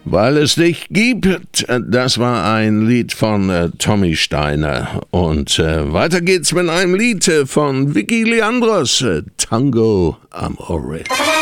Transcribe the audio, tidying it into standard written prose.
Weil es dich gibt, das war ein Lied von Tommy Steiner. Und weiter geht's mit einem Lied von Vicky Leandros, Tango Amore.